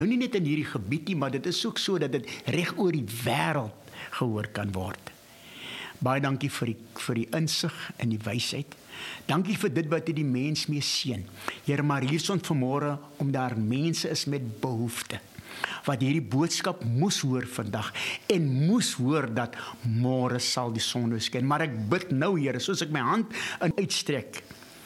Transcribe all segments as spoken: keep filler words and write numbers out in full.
Nou nie net in hierdie gebied nie, maar dit is ook so dat dit reg oor die wêreld gehoor kan word. Baie dankie vir die, vir die insig en die wysheid. Dankie vir dit wat jy die mens mee seën. Here, maar hier is ons vanmôre om daar mense is met behoefte, wat hierdie boodskap moes hoor vandag, en moes hoor dat môre sal die son skyn. Maar ek bid nou, Here, soos ek my hand in uitstrek,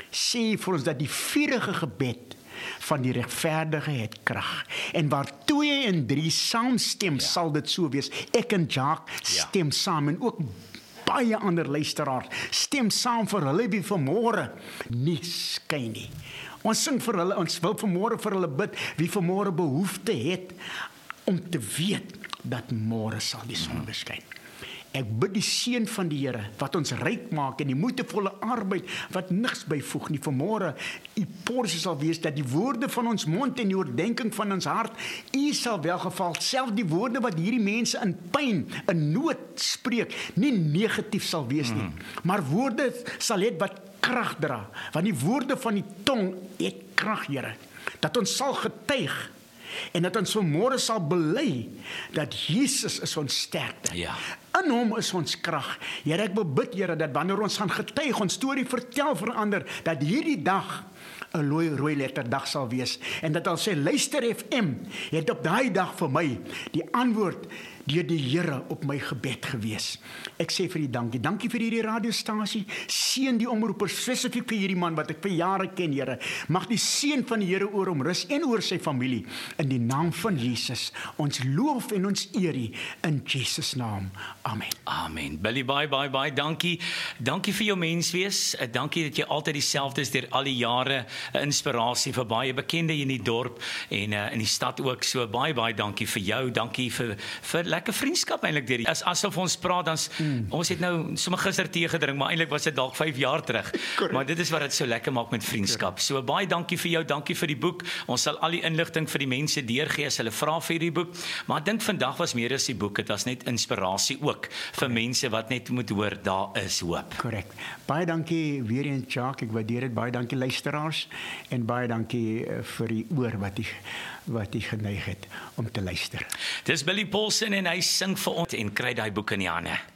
sê vir ons dat die vurige gebed van die regverdige het krag. En waar twee en drie saamstem, ja. sal dit so wees. Ek en Jacques stem ja. saam, en ook baie ander luisteraars stem saam vir hulle wie vanmôre nie skyn nie. Ons sing vir hulle, ons wil vanmôre vir hulle bid, wie vanmôre behoefte het om te weet dat môre sal die son skyn. Ek bid die seën van die Here wat ons ryk maak en die moeitevolle arbeid wat niks byvoeg nie. Vanmôre u porsie sal wees dat die woorde van ons mond en die oordeenking van ons hart u sal welgeval, self die woorde wat hierdie mense in pyn, in nood spreek, nie negatief sal wees nie, maar woorde sal hê wat krag dra, want die woorde van die tong het krag, Here, dat ons sal getuig en dat ons vanmôre sal bely dat Jesus is ons sterkte. Ja. In hom is ons krag. Here, ek bid, Here, dat wanneer ons gaan getuig, ons storie vertel vir ander, dat hierdie dag 'n rooi rooi letter dag sal wees, en dat al sê, luister F M, het op daai dag vir my die antwoord deur die Here op my gebed gewees. Ek sê vir die dankie, dankie vir hierdie radiostasie, seën die omroeper, spesifiek vir hierdie man wat ek vir jare ken, Here, mag die seën van die Here oor hom rus en oor sy familie, in die naam van Jesus, ons loof en ons eer U, in Jesus naam, amen. Amen. Billy, baie, baie, baie dankie. Dankie vir jou menswees. Dankie dat jy altyd dieselfde is deur al die jare. 'n Inspirasie vir baie bekende in die dorp en uh, in die stad ook. So baie, baie dankie vir jou. Dankie vir vir lekker vriendskap eintlik deur. As asof ons praat dan mm. ons het nou sommer gister tee gedrink, maar eintlik was dit dalk vyf jaar terug. Correct. Maar dit is wat dit so lekker maak met vriendskap. So baie dankie vir jou. Dankie vir die boek. Ons sal al die inligting vir die mense deurgee as hulle vra vir die boek. Maar ek dink vandag was meer as die boek, dit was net inspirasie ook vir mense wat net moet hoor, daar is hoop. Korrek. Baie dankie weer eens, Jacques, ek waardeer dit. Baie dankie luisteraars, en baie dankie vir die oor wat die wat die geneig het om te luister. Dis Billy Paulsen en hy sing vir ons en kry daai boek in die hande.